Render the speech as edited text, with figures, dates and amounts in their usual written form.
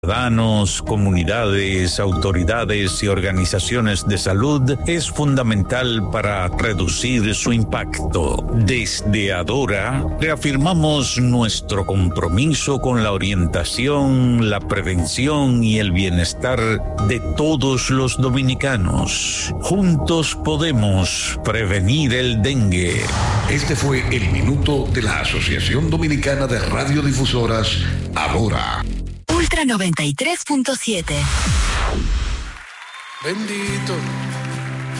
Ciudadanos, comunidades, autoridades y organizaciones de salud es fundamental para reducir su impacto. Desde Adora, reafirmamos nuestro compromiso con la orientación, la prevención y el bienestar de todos los dominicanos. Juntos podemos prevenir el dengue. Este fue el minuto de la Asociación Dominicana de Radiodifusoras, Adora. Ultra 93.7. Bendito